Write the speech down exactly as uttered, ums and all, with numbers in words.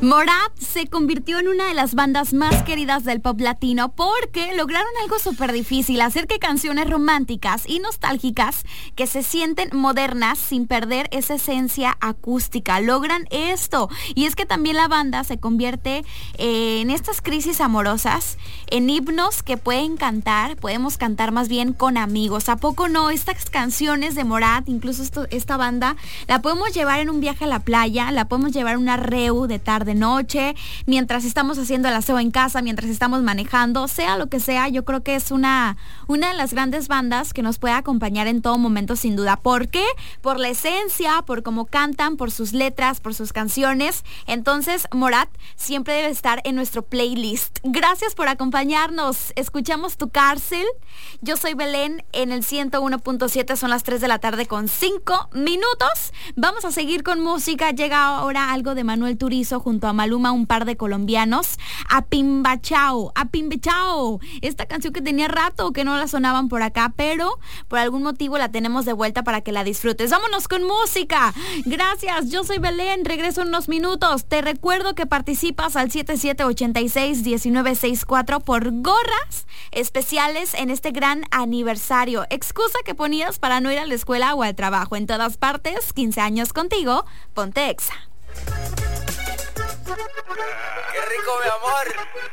Morat se convirtió en una de las bandas más queridas del pop latino porque lograron algo súper difícil, hacer que canciones románticas y nostálgicas que se sienten modernas sin perder esa esencia acústica. Logran esto. Y es que también la banda se convierte eh, en estas crisis amorosas, en himnos que pueden cantar, podemos cantar más bien con amigos. ¿A poco no? Estas canciones de Morat, incluso esto, esta banda, la podemos llevar en un viaje a la playa, la podemos llevar en una reu de tarde noche, mientras estamos haciendo el aseo en casa, mientras estamos manejando, sea lo que sea. Yo creo que es una, una de las grandes bandas que nos puede acompañar en todo momento, sin duda. ¿Por qué? Por la esencia, por cómo cantan, por sus letras, por sus canciones. Entonces, Morat siempre debe estar en nuestro playlist. Gracias por acompañarnos. Escuchamos Tu Cárcel. Yo soy Belén en el ciento uno punto siete. Son las tres de la tarde con cinco minutos. Vamos a seguir con música. Llega ahora algo de Manuel Turizo junto a Maluma, un par de colombianos. Apimbachao, Apimbachao. Esta canción que tenía rato que no la sonaban por acá, pero por algún motivo la tenemos de vuelta para que la disfrutes. Vámonos con música. Gracias, yo soy Belén. Regreso en unos minutos. Te recuerdo que participas al siete siete ocho seis, uno nueve seis cuatro por gorras especiales en este gran aniversario. Excusa que ponías para no ir a la escuela o al trabajo. En todas partes, quince años contigo. Ponte Exa. ¡Qué rico, mi amor!